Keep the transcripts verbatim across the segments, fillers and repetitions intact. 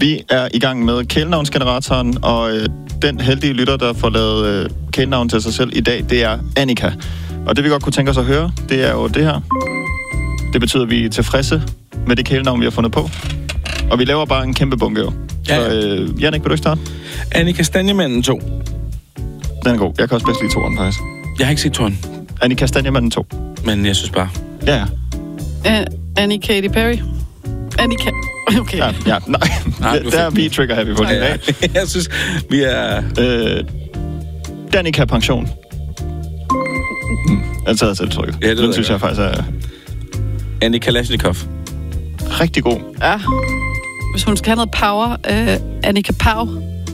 Vi er i gang med kælenavnsgeneratoren, og øh, den heldige lytter, der får lavet øh, kælenavn til sig selv i dag, det er Annika. Og det vi godt kunne tænke os at høre, det er jo det her. Det betyder, at vi er tilfredse med det kælenavn, vi har fundet på. Og vi laver bare en kæmpe bunke jo. Ja, ja. Så øh, Jannik, vil du ikke starte? Annika Stanjemanden to. Den er god. Jeg kan også bedst lide toeren, faktisk. Jeg har ikke set toeren. Annika Stanjemanden to. Men jeg synes bare... Ja, ja. Uh, Annie Katy Perry. Annika... Okay. Ja, ja. Nej. Nej der er vi trigger happy på den ja, ja. dag. Jeg synes, vi er... Øh, Danica Pension. Mm. Jeg tager selv trykket. Ja, det den synes jeg, jeg faktisk er... Annie Kalashnikov. Rigtig god. Ja. Hvis hun skal have noget power, uh, Annika Pau.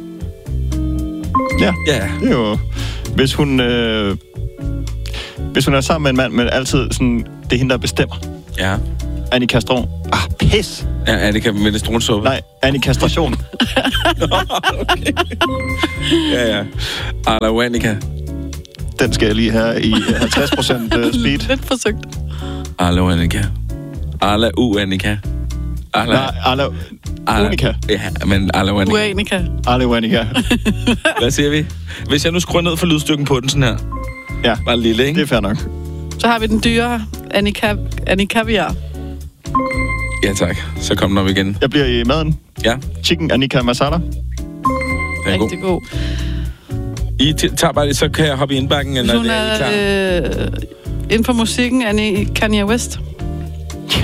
Ja, ja. Det er jo... Hvis hun... Øh, hvis hun er sammen med en mand, men altid sådan... Det er hende, der bestemmer. Ja. Annika Stron. Ah, pis! Ja, Annika med det stronsuppe. Nej, Annika Station. Okay. Ja, ja. Arla Annika. Den skal jeg lige have i halvtreds procent speed. Lidt forsøgt. Arla Annika. Arla U Annika. Arla... Nej, Arla... Unica. Ja, men Arla Annika. Uanika. Arla Annika. Hvad siger vi? Hvis jeg nu skruer ned for lydstykken på den sådan her. Ja. Bare lille, ikke? Det er fair nok. Så har vi den dyre Annika, Annika Viar. Ja, tak. Så kom den op igen. Jeg bliver i maden. Ja. Chicken Annika Masala. Den er rigtig god. god. I t- tager bare det, så kan jeg hoppe i indbakken, eller hun er, er klar. Øh, inden for musikken, Annie Kanye West. Ja.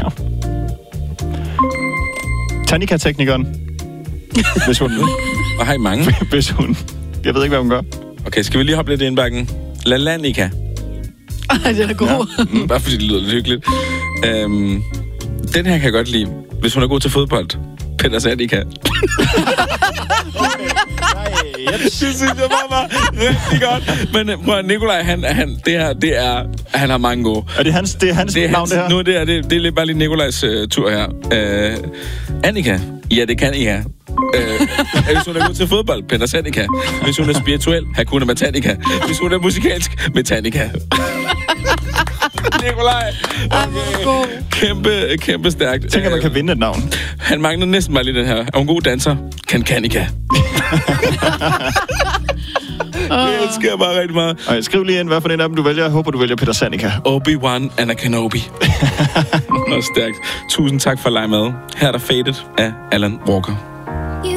Tanika-teknikeren. Hvis hun... Og har I mange? Hvis hun... Jeg ved ikke, hvad hun gør. Okay, skal vi lige hoppe lidt i indbakken? Lalanika. Ej, det er god. Ja, mm, bare fordi det lyder lidt hyggeligt. Øhm, den her kan jeg godt lide. Hvis hun er god til fodbold. Peter Sandika. Okay. Nej, jeg synes, det var bare rigtig godt. Men prøv, Nikolaj, han, han, det her, det er, han har mange gode. Er det hans, det er hans det er navn, hans, det her? Nu det er det, det er bare lige Nikolajs uh, tur her. Uh, Annika. Ja, det kan I have. Uh, hvis hun er god til fodbold, Peter Sandika. Hvis hun er spirituel, Hakuna Matanika. Hvis hun er musikalsk, Metanika. Nikolaj. Okay. Kæmpe, kæmpe stærkt. Tænker, man kan vinde et navn. Han mangler næsten bare lige den her. Er hun god danser? Kan Kanika. Det elsker jeg bare rigtig meget. Okay, skriv lige ind, hvad for en af dem du vælger. Jeg håber, du vælger Peter Sandika. Obi-Wan Anakenobi. Nå, stærkt. Tusind tak for at lege med. Her er der Faded af Alan Walker.